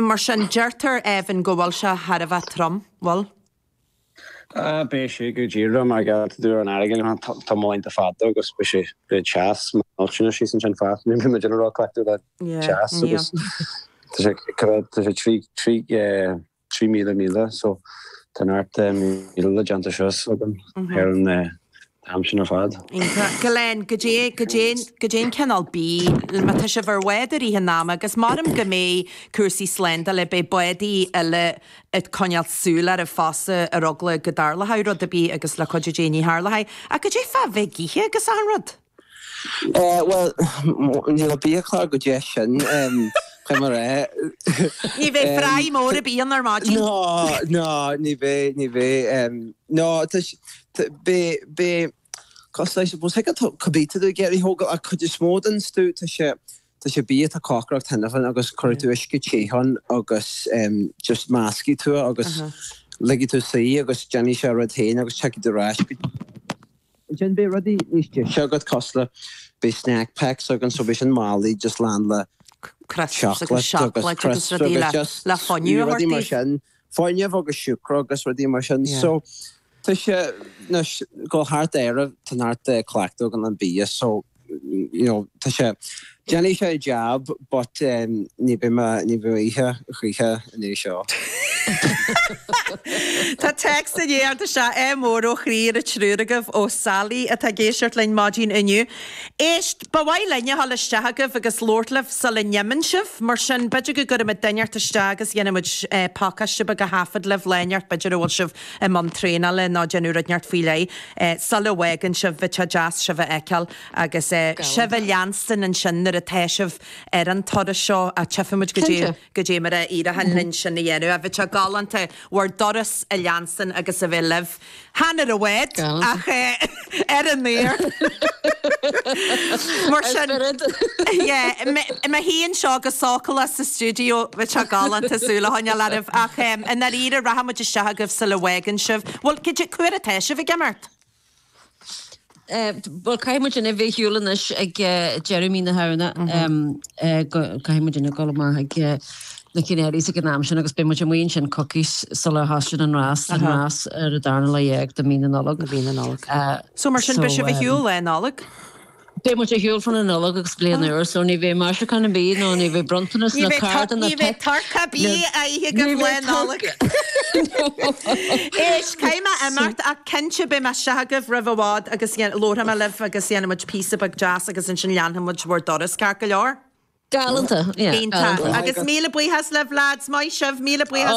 mar sin deirtar Evan go bhfuil se har a bheith trom, bhil? Bé sé go ddíra mar gael dŵr an arigin yn tamoyn dy ffado agos by sé by chas malchyn o sy'n sy'n ffat ni'n mynd yn rhaid collector da chas agos ta sé 3,000 so tan art mil janta sios agam her an Amsin ar fad. Galen, gajén canal bí, ma ta se verweder I hynama, gus marim gymei cursi slenda le be boedi ele et conial súl ar y fasa ar ogla gydarla hai rod y bí agus la codjagéni harla hai. A gajé fa vegihe agus anrod? Well, nila bí a clar gojeshin, Ni fe frai mor y bí an ar maji? No, ni fe, no, be cos I suppose hega cabita do geri hoga a could smód an stu ta sé bí a cochrach tanafan agus cortu isci chéhan agus just maski tú agus legi tú sí agus Jenny se radhéin agus checki de rash Jen be rudi níste segad cosla be snack packs agus so vision Mali just landla chocolate agus la foniu Fáinne agus siúcra agus rudí mar sin so tá sé go hart éire tan art clachtó gan an bí so tá sé Jenny sé job but ní bh ihe chuige in seo. Tá text a dhéarta se mór ó chríir a trúragah ó Sally a tá géisiart lein mágin inniu. Éist ba bhaid lenne hallistegah agus lordlah sa le Yemen sif, mar sin beidir go gur a daineart istegus dhéanamid pácaiste ba go hafad leh leineart beidir bhil sih man tréna le ná genúradneart fílé sa le wegan sih bhite jazz sih eiceal agus sih leanstan an sin ar a teisih ar an toda seo a tefimid go dé mar a íra han lin sin na dhéanú a bhite galanta war Doris a Jansen agus a bheith leh. Hanna a wed ach an mér. Mar sin ma híon seo go sócail sa studio bheit se galanta súla haine lerah ach an na íra rahamid a seagah sa le wegan sih. Bhil cid cuir a teisih i gemart? Well, caiimid in a bheith hiúlanis ag Jeremy na Harna caiimid in a golma ag na cinéirí sa gnáam sin agus bimid muon sin cookies sa le hasrin an rás ar a darna le dhéag do mína nálag. So mar sin bisi bheith hiúil le nálag? Bimid a hiúil fan an nálag agus blian uair, so ní bheith mar se can bí nó ní bheith brontanas na card an na Ní bheith tarca bí a ihe go le nálag. Éis caiime imart a cinse be me seagah rihhád agus lóra me leh agus dhéanamid písa bag jazz agus in sin leanhamid bhór Doris car go leor. Galanta, agus míle buíhas le vláds mai sibh míle buíhas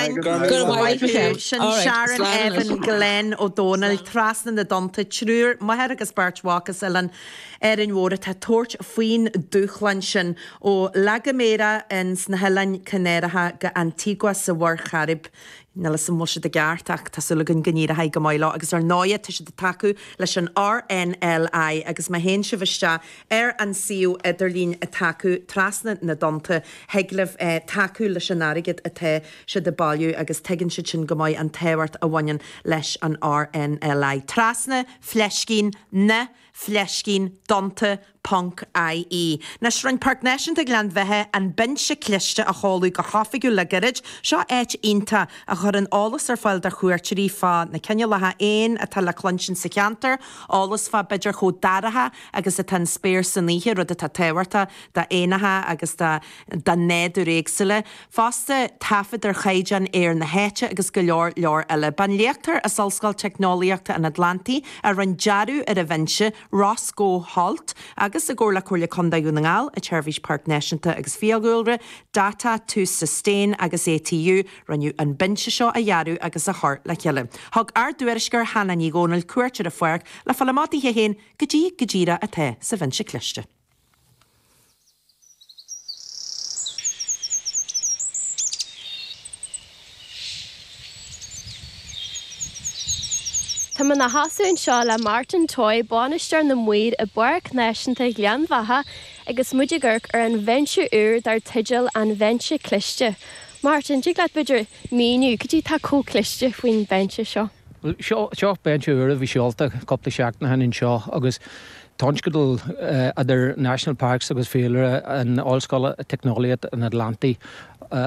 sin Sharon Evan Glenn ó Donald trasna na donta trúr maithir agus Bartwachas an ar an mhóra tá tuairt faoin dúchlan sin ó Lagaméra in sna healainn Canéiretha go Antigua sa bhar Charib Nela sa mórse de geartach tá sulagan gníra haig go maiile agus ar náiad tá sé de taú leis an RNLI agus ma hen se bhiste ar an siú idirlín a taú trasna na donta heglih taú leis an airigid a te se de bailú agus tegann si sin go maiid an téhart a bhainean leis an RNLI. Trasna, fleiscín, na, fleiscín, donta, punk IE. Na srein partnership a glan bheitthe an binse cliste a hálaú go hafigiú le garid seo éit ínta a chur an álas ar fáil dar chuirtirí fá na cenne letha éon a tal le clonsin sa ceantar álas fá beidir cho daratha agus a tan spéir san níhe rud a tá téhairta da éanatha agus da néadú réagsile. Fásta tafad ar chaidan ar na héite agus go leor eile. Ban léachtar a salscail technoliaachta an Atlanti a ran dearú ar a bhainse Ross Go Halt agus a ggóla chuirla condaú na ngáil a Chervish Partnership agus fiagúilre Data to Sustain agus ATU ranniu an binse seo a dhearú agus a thart le cheile. Thug ar dúirisgur hana ní gcónail cuairtear a foiag le falamátaí héin godíra a the sa bhainse cliste. Tá man na hasún seo le Martin Toy báinistear na muid a buirc náisiúnta Gleanmhatha agus muidir ggurc ar an bhainse úr dar tideal an bhainse cliste. Martin, dí glad beidir míniu, cotí tá cliste faoin bhainse seo? Seo bhainse úr a bhí seolta coppla seach na hanin seo agus Tánscadal other national parks agus féile an áilscoile technoliaad an Atlanti